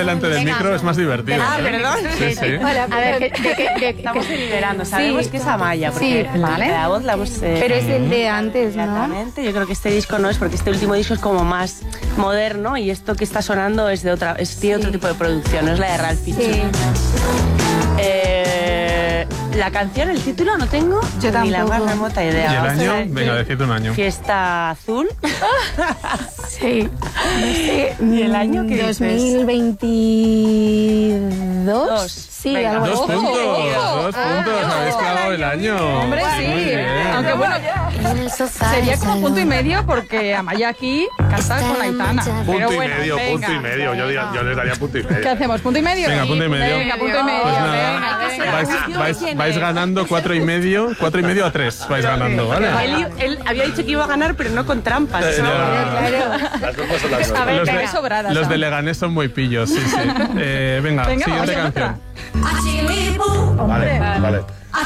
delante del micro es más divertido. Ah, perdón. Sí, sí. Hola, a ver, Estamos deliberando, sabemos que es Amaya, porque vale. la voz la hemos... Pero es el de antes, ¿no? Exactamente, yo creo que este disco no es, porque este último disco es como más moderno y esto que está sonando es de tiene otro tipo de producción, no es la de Ralph Fichu. Sí. La canción, el título no tengo ni la más remota idea. ¿Y el Vamos a año? ver. Venga, decid un año. Fiesta Azul. Sí. ¿Y el año que 2022. Sí, Venga. algo Dos así. puntos, habéis clavado el año. Hombre, Muy sí. bien. Aunque bueno, sería como punto y medio porque Amaya aquí canta con Aitana. Pero bueno, punto y venga. medio. Yo les daría punto y medio. ¿Qué hacemos? ¿Punto y medio? Venga, punto y medio. Venga, punto y medio. Pues nada, Venga. vais ganando 4,5 a 3. Vais ganando, ¿vale? Él había dicho que iba a ganar, pero no con trampas. Ya. Las cosas son las A ver, Los venga, de, sobradas. los de Leganés son muy pillos, sí, sí. Venga, Venga, siguiente vamos a canción. otra. Vale.